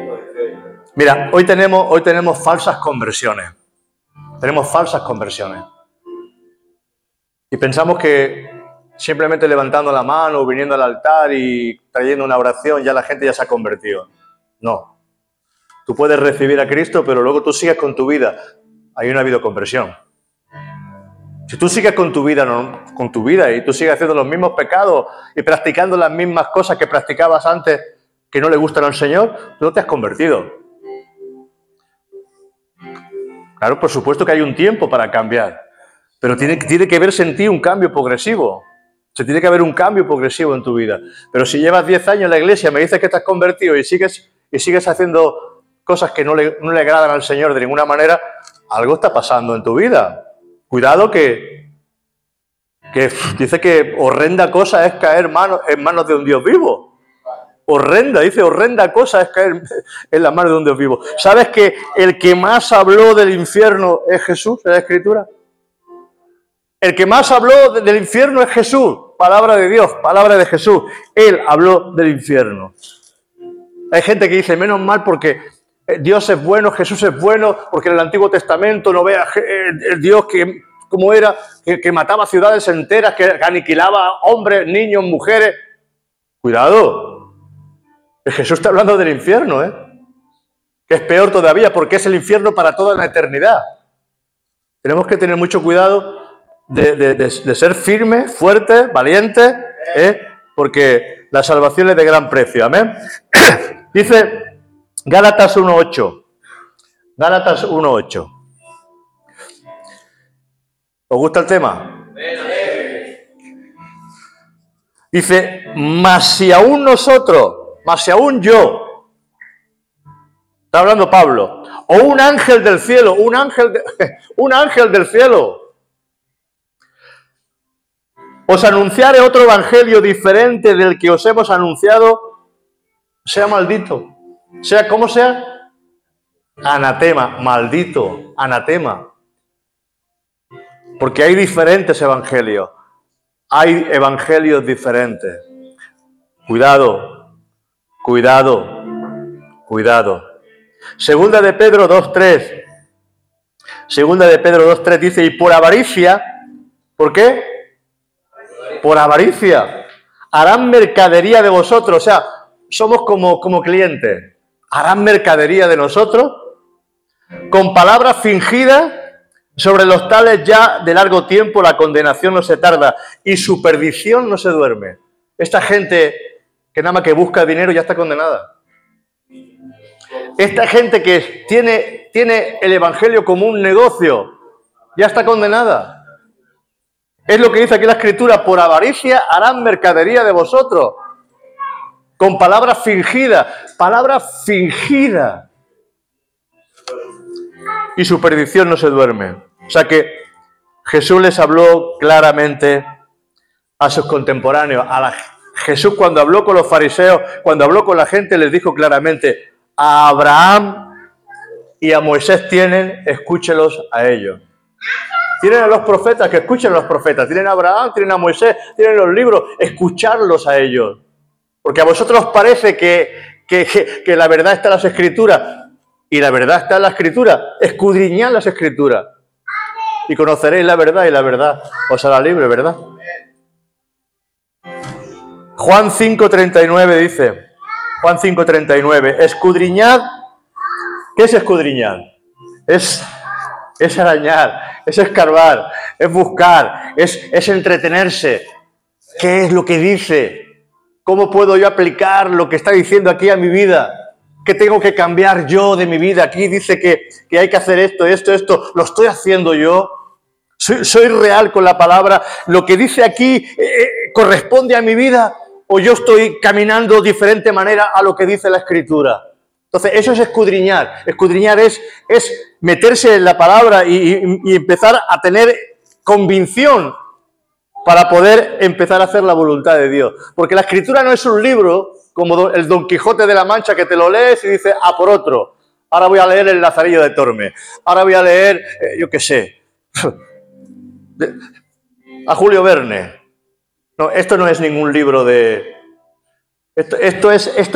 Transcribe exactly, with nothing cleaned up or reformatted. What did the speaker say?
Mira, hoy tenemos, hoy tenemos falsas conversiones. Tenemos falsas conversiones. Y pensamos que simplemente levantando la mano o viniendo al altar y trayendo una oración ya la gente ya se ha convertido. No. Tú puedes recibir a Cristo, pero luego tú sigues con tu vida. Ahí no ha habido conversión. Si tú sigues con tu vida, no, con tu vida y tú sigues haciendo los mismos pecados y practicando las mismas cosas que practicabas antes que no le gustan al Señor, tú no te has convertido. Claro, por supuesto que hay un tiempo para cambiar, pero tiene, tiene que verse en ti un cambio progresivo. Se tiene que haber un cambio progresivo en tu vida. Pero si llevas diez años en la iglesia, me dices que estás convertido y sigues, y sigues haciendo cosas que no le, no le agradan al Señor de ninguna manera, algo está pasando en tu vida. Cuidado que, que dice que horrenda cosa es caer mano, en manos de un Dios vivo. Horrenda, dice, horrenda cosa es caer en las manos de un Dios vivo. ¿Sabes que el que más habló del infierno es Jesús en la Escritura? El que más habló del infierno es Jesús. Palabra de Dios, palabra de Jesús. Él habló del infierno. Hay gente que dice, menos mal porque Dios es bueno, Jesús es bueno, porque en el Antiguo Testamento no vea el Dios que, como era, que, que mataba ciudades enteras, que aniquilaba hombres, niños, mujeres. Cuidado. Jesús está hablando del infierno, ¿eh? Que es peor todavía, porque es el infierno para toda la eternidad. Tenemos que tener mucho cuidado de, de, de, de ser firmes, fuertes, valientes, ¿eh? Porque la salvación es de gran precio. Amén. Dice Gálatas uno ocho. Gálatas uno ocho. ¿Os gusta el tema? Dice, mas si aún nosotros, mas si aún yo, está hablando Pablo, o un ángel del cielo, un ángel, de, un ángel del cielo, os anunciare otro evangelio diferente del que os hemos anunciado, sea maldito. Sea como sea, anatema, maldito, anatema. Porque hay diferentes evangelios. Hay evangelios diferentes. Cuidado, cuidado, cuidado. Segunda de Pedro dos tres. Segunda de Pedro dos tres dice, y por avaricia, ¿por qué? Por avaricia, harán mercadería de vosotros. O sea, somos como, como clientes. Harán mercadería de nosotros con palabras fingidas. Sobre los tales ya de largo tiempo la condenación no se tarda y su perdición no se duerme. Esta gente que nada más que busca dinero ya está condenada. Esta gente que tiene, tiene el evangelio como un negocio ya está condenada. Es lo que dice aquí la Escritura, por avaricia harán mercadería de vosotros. Con palabras fingidas, palabras fingidas. Y su perdición no se duerme. O sea que Jesús les habló claramente a sus contemporáneos. A la, Jesús cuando habló con los fariseos, cuando habló con la gente, les dijo claramente, a Abraham y a Moisés tienen, escúchelos a ellos. Tienen a los profetas, que escuchen a los profetas. Tienen a Abraham, tienen a Moisés, tienen los libros, escucharlos a ellos. Porque a vosotros os parece que, que, que, que la verdad está en las Escrituras. Y la verdad está en la Escritura. Escudriñad las Escrituras. Y conoceréis la verdad y la verdad os hará libre, ¿verdad? Juan cinco treinta y nueve dice, Juan cinco treinta y nueve, escudriñad. ¿Qué es escudriñar? Es, es arañar, es escarbar, es buscar, es, es entretenerse. ¿Qué es lo que dice? ¿Cómo puedo yo aplicar lo que está diciendo aquí a mi vida? ¿Qué tengo que cambiar yo de mi vida? Aquí dice que, que hay que hacer esto, esto, esto. ¿Lo estoy haciendo yo? ¿Soy, soy real con la palabra? ¿Lo que dice aquí eh, corresponde a mi vida? ¿O yo estoy caminando de diferente manera a lo que dice la Escritura? Entonces, eso es escudriñar. Escudriñar es, es meterse en la palabra y, y, y empezar a tener convicción para poder empezar a hacer la voluntad de Dios. Porque la Escritura no es un libro como el Don Quijote de la Mancha que te lo lees y dices, a por otro. Ahora voy a leer el Lazarillo de Tormes. Ahora voy a leer, eh, yo qué sé, a Julio Verne. No, esto no es ningún libro de... Esto, esto es... Esto